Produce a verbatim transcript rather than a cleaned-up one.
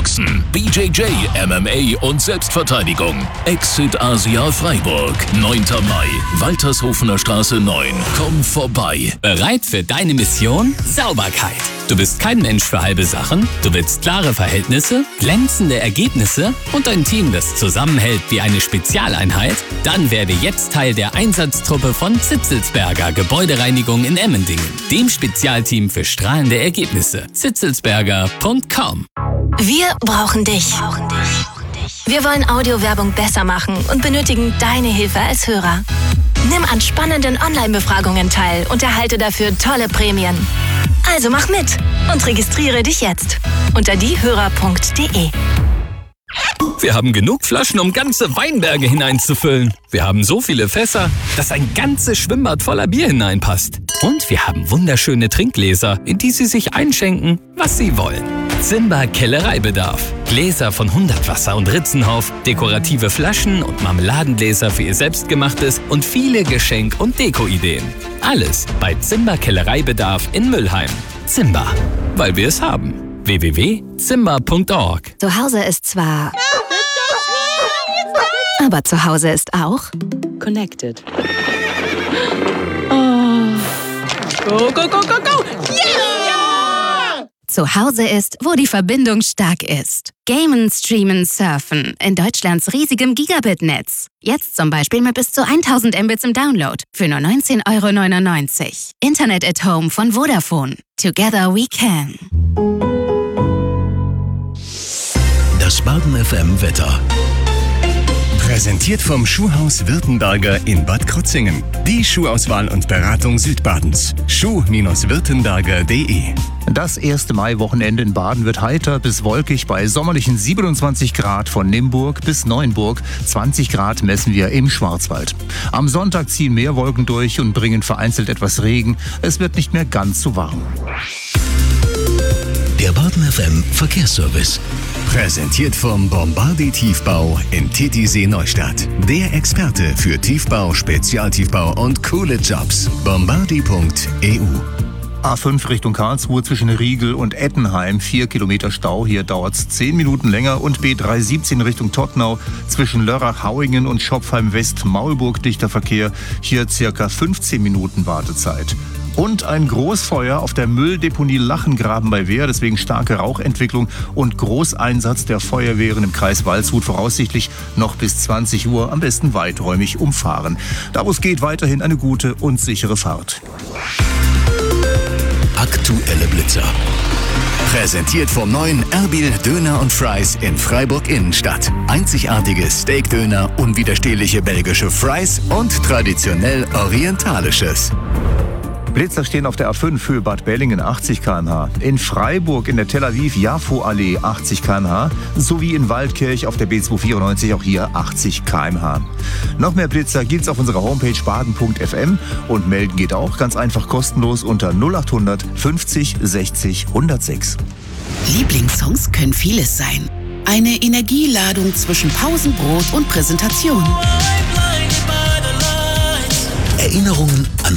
Boxen, B J J, M M A und Selbstverteidigung. Exit Asia Freiburg, neunter Mai, Waltershofener Straße neun. Komm vorbei. Bereit für deine Mission? Sauberkeit. Du bist kein Mensch für halbe Sachen. Du willst klare Verhältnisse, glänzende Ergebnisse und ein Team, das zusammenhält wie eine Spezialeinheit? Dann werde jetzt Teil der Einsatztruppe von Zitzelsberger Gebäudereinigung in Emmendingen, dem Spezialteam für strahlende Ergebnisse. zitzelsberger punkt com. Wir brauchen dich. Wir wollen Audiowerbung besser machen und benötigen deine Hilfe als Hörer. Nimm an spannenden Online-Befragungen teil und erhalte dafür tolle Prämien. Also mach mit und registriere dich jetzt unter diehörer punkt de. Wir haben genug Flaschen, um ganze Weinberge hineinzufüllen. Wir haben so viele Fässer, dass ein ganzes Schwimmbad voller Bier hineinpasst. Und wir haben wunderschöne Trinkgläser, in die Sie sich einschenken, was Sie wollen. Zimba Kellereibedarf. Gläser von Hundertwasser und Ritzenhof, dekorative Flaschen und Marmeladengläser für Ihr Selbstgemachtes und viele Geschenk- und Deko-Ideen. Alles bei Zimba Kellereibedarf in Müllheim. Zimba, weil wir es haben. w w w punkt zimba punkt org. Zu Hause ist zwar... Aber zu Hause ist auch... Connected. Oh. Go, go, go, go, go! Yeah! Zu Hause ist, wo die Verbindung stark ist. Gamen, streamen, surfen. In Deutschlands riesigem Gigabit-Netz. Jetzt zum Beispiel mit bis zu tausend Mbits im Download. Für nur neunzehn Euro neunundneunzig. Internet at Home von Vodafone. Together we can. Das Baden F M Wetter. Präsentiert vom Schuhhaus Württemberger in Bad Krozingen. Die Schuhauswahl und Beratung Südbadens. schuh württemberger punkt de. Das erste Maiwochenende in Baden wird heiter bis wolkig bei sommerlichen siebenundzwanzig Grad von Nimburg bis Neuenburg. zwanzig Grad messen wir im Schwarzwald. Am Sonntag ziehen mehr Wolken durch und bringen vereinzelt etwas Regen. Es wird nicht mehr ganz so warm. Der Baden F M Verkehrsservice. Präsentiert vom Bombardi Tiefbau in Titisee Neustadt. Der Experte für Tiefbau, Spezialtiefbau und coole Jobs. bombardi punkt e u. A fünf Richtung Karlsruhe zwischen Riegel und Ettenheim, vier Kilometer Stau, hier dauert's zehn Minuten länger. Und B drei siebzehn Richtung Todtnau zwischen Lörrach-Hauingen und Schopfheim-West-Maulburg dichter Verkehr, hier circa fünfzehn Minuten Wartezeit. Und ein Großfeuer auf der Mülldeponie Lachengraben bei Wehr, deswegen starke Rauchentwicklung und Großeinsatz der Feuerwehren im Kreis Waldshut, voraussichtlich noch bis zwanzig Uhr, am besten weiträumig umfahren. Da wo es geht, weiterhin eine gute und sichere Fahrt. Aktuelle Blitzer. Präsentiert vom neuen Erbil Döner und Fries in Freiburg Innenstadt. Einzigartige Steakdöner, unwiderstehliche belgische Fries und traditionell orientalisches. Blitzer stehen auf der A fünf für Bad Bellingen achtzig Kilometer pro Stunde, in Freiburg in der Tel Aviv-Jafo-Allee achtzig Kilometer pro Stunde sowie in Waldkirch auf der B zweihundertvierundneunzig auch hier achtzig Kilometer pro Stunde. Noch mehr Blitzer gibt's auf unserer Homepage baden punkt f m und melden geht auch ganz einfach kostenlos unter null achthundert fünfzig sechzig hundertsechs. Lieblingssongs können vieles sein. Eine Energieladung zwischen Pausenbrot und Präsentation. Erinnerungen an